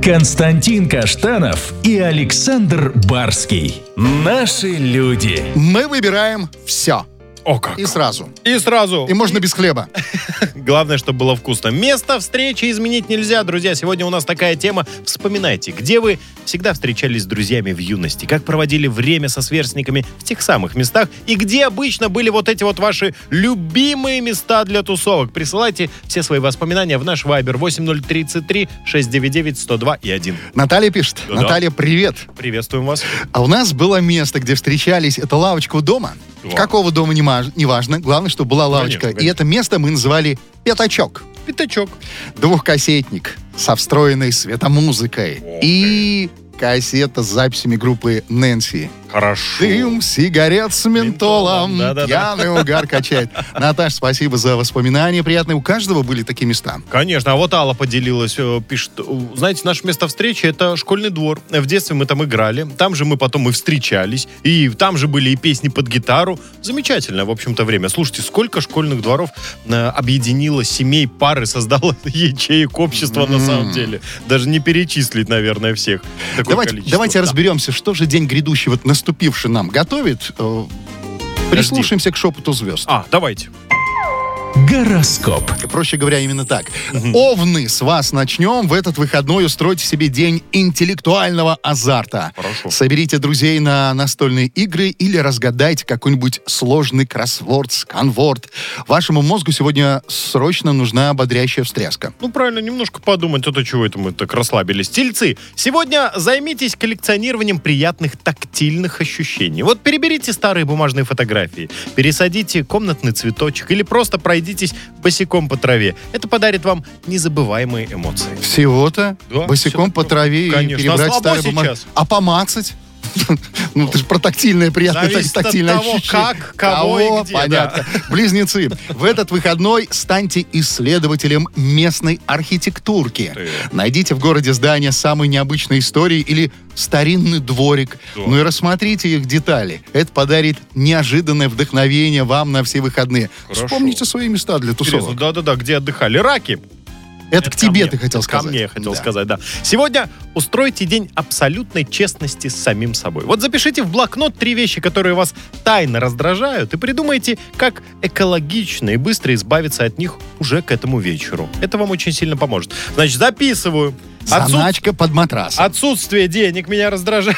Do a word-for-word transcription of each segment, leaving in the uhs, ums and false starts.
Константин Каштанов и Александр Барский. Наши люди. Мы выбираем все. О, как. И сразу. И сразу. И можно без хлеба. Главное, чтобы было вкусно. Место встречи изменить нельзя, друзья. Сегодня у нас такая тема. Вспоминайте, где вы всегда встречались с друзьями в юности, как проводили время со сверстниками в тех самых местах, и где обычно были вот эти вот ваши любимые места для тусовок. Присылайте все свои воспоминания в наш вайбер восемь ноль три три шесть девять девять сто два и один. Наталья пишет. Да-да. Наталья, привет. Приветствуем вас. А у нас было место, где встречались. Это лавочка у дома. Да. Какого дома, не, маж- не важно. Главное, чтобы была лавочка. Конечно, конечно. И это место мы называли «Пятачок». Пятачок. Двухкассетник со встроенной светомузыкой. О, И кассета с записями группы «Нэнси». Хорошо. Дым сигарет с ментолом, Ментолом, да-да-да. пьяный угар качает. Наташ, спасибо за воспоминания приятные. У каждого были такие места. Конечно, а вот Алла поделилась, э, пишет, э, знаете, наше место встречи — это школьный двор. В детстве мы там играли, там же мы потом и встречались, и там же были и песни под гитару. Замечательное, в общем-то, время. Слушайте, сколько школьных дворов э, объединило семей, пары, создало ячеек общества на самом деле. Даже не перечислить, наверное, всех. Такое Давайте, количество. давайте Да. разберемся, что же день грядущий, вот наступивший нам, готовит. Э, Прислушаемся к шепоту звезд. А, давайте. Гороскоп. Проще говоря, именно так. Овны, с вас начнем. В этот выходной устройте себе день интеллектуального азарта. Хорошо. Соберите друзей на настольные игры или разгадайте какой-нибудь сложный кроссворд, сканворд. Вашему мозгу сегодня срочно нужна бодрящая встряска. Ну, правильно, немножко подумать, а то чего это мы так расслабились. Тельцы, сегодня займитесь коллекционированием приятных тактильных ощущений. Вот переберите старые бумажные фотографии, пересадите комнатный цветочек или просто пройдитесь босиком по траве. Это подарит вам незабываемые эмоции. Всего-то Да, босиком всё по такое. траве Конечно. и перебрать А слабо старые бумаги. сейчас? А помацать? Ну, это же про тактильное, приятное Зависит от тактильное того, ощущение. как, кого и где, понятно. Близнецы, в этот выходной станьте исследователем местной архитектурки. Ты. Найдите в городе здания с самой необычной историей или старинный дворик. Да. Ну и рассмотрите их детали. Это подарит неожиданное вдохновение вам на все выходные. Хорошо. Вспомните свои места для Интересно, тусовок. да-да-да, где отдыхали? Раки. Это, к тебе ко мне. ты хотел Это сказать. Ко мне я хотел Да. сказать, да. Сегодня устройте день абсолютной честности с самим собой. Вот запишите в блокнот три вещи, которые вас тайно раздражают, и придумайте, как экологично и быстро избавиться от них уже к этому вечеру. Это вам очень сильно поможет. Значит, записываю. Отсут- Заначка под матрас. Отсутствие денег меня раздражает.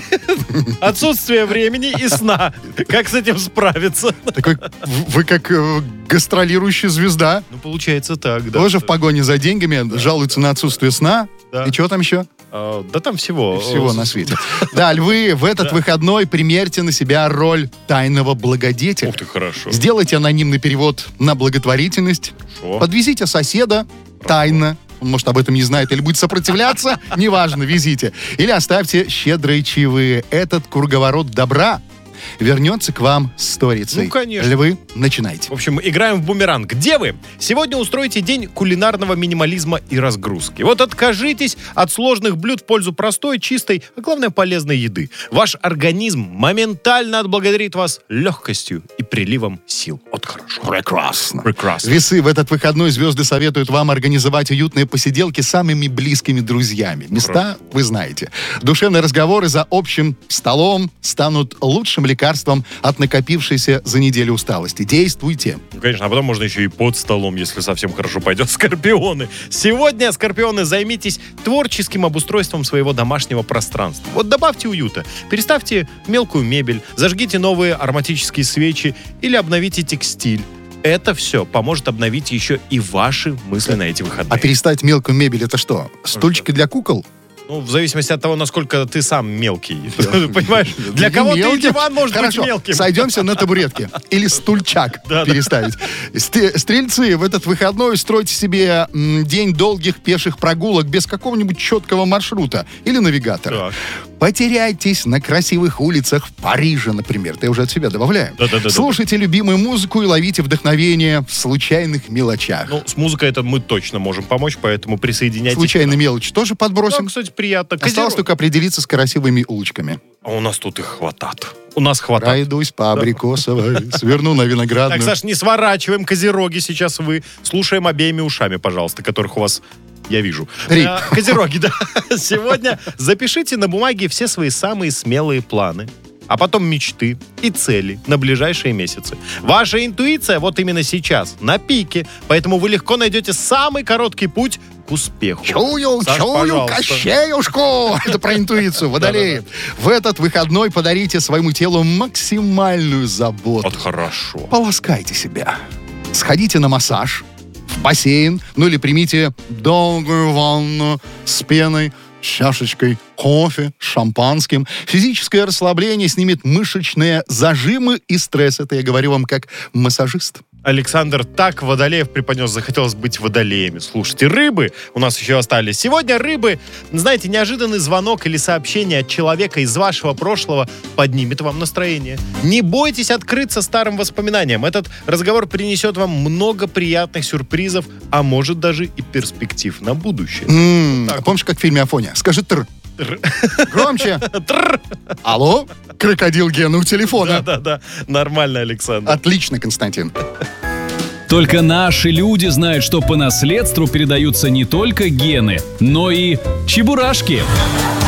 Отсутствие времени и сна. Как с этим справиться? Такой, в- вы как э, гастролирующая звезда. Ну, получается так, да. Тоже в погоне за деньгами, жалуются на отсутствие сна. Да. И что там еще? А, да там всего. Всего э, на свете. Да, львы, в этот Да. выходной примерьте на себя роль тайного благодетеля. Ух ты, хорошо. Сделайте анонимный перевод на благотворительность. Хорошо. Подвезите соседа тайно. Он, может, об этом не знает или будет сопротивляться. Неважно, везите. Или оставьте щедрые чаевые. Этот круговорот добра вернется к вам с сторицей. Ну, конечно. Львы, начинайте. В общем, играем в бумеранг. Где вы? Сегодня устройте день кулинарного минимализма и разгрузки. Вот откажитесь от сложных блюд в пользу простой, чистой, а главное, полезной еды. Ваш организм моментально отблагодарит вас легкостью и приливом сил. Вот хорошо. Прекрасно. Прекрасно. Весы, в этот выходной звезды советуют вам организовать уютные посиделки с самыми близкими друзьями. Места вы знаете. Душевные разговоры за общим столом станут лучшим лекарством от накопившейся за неделю усталости. Действуйте. Ну, конечно, а потом можно еще и под столом, если совсем хорошо пойдет. Скорпионы. Сегодня, скорпионы, займитесь творческим обустройством своего домашнего пространства. Вот добавьте уюта. Переставьте мелкую мебель, зажгите новые ароматические свечи или обновите текстиль. Это все поможет обновить еще и ваши мысли на эти выходные. А перестать мелкую мебель — это что? Стульчики для кукол? Ну, в зависимости от того, насколько ты сам мелкий. Понимаешь? Для Не кого-то и мелкий. диван может быть Хорошо, мелким. сойдемся на табуретке. Или стульчак Да, да. переставить. Сте- Стрельцы, в этот выходной устройте себе м, день долгих пеших прогулок без какого-нибудь четкого маршрута или навигатора. Так. Потеряйтесь на красивых улицах в Париже, например. Ты уже от себя добавляю. Да-да-да-да. Слушайте любимую музыку и ловите вдохновение в случайных мелочах. Ну, с музыкой это мы точно можем помочь, поэтому присоединяйтесь. Случайные мелочи тоже Да, подбросим. кстати, приятно. Осталось Козерог. только определиться с красивыми улочками. А у нас тут их хватает. У нас хватает. Пройдусь по Абрикосовой, сверну на Виноградную. Так, Саш, не сворачиваем козероги сейчас вы. Слушаем обеими ушами, пожалуйста, которых у вас я вижу. Три. Э, Козероги, да. Сегодня запишите на бумаге все свои самые смелые планы, а потом мечты и цели на ближайшие месяцы. Ваша интуиция вот именно сейчас на пике, поэтому вы легко найдете самый короткий путь к успеху. Чую, Саш, чую, пожалуйста. Кощеюшку! Это про интуицию, водолеи. В этот выходной подарите своему телу максимальную заботу. Вот хорошо. Поласкайте себя. Сходите на массаж, в бассейн, ну или примите долгую ванну с пеной, с чашечкой кофе, с шампанским. Физическое расслабление снимет мышечные зажимы и стресс. Это я говорю вам как массажист. Александр так водолеев преподнес, захотелось быть водолеями. Слушайте, рыбы у нас еще остались. Сегодня рыбы, знаете, неожиданный звонок или сообщение от человека из вашего прошлого поднимет вам настроение. Не бойтесь открыться старым воспоминаниям. Этот разговор принесет вам много приятных сюрпризов, а может даже и перспектив на будущее. М, Помнишь, как в фильме «Афоня»? Скажи «тр». Громче. Алло? Крокодил Гена у телефона. Да-да-да, нормально, Александр. Отлично, Константин. Только наши люди знают, что по наследству передаются не только гены, но и чебурашки.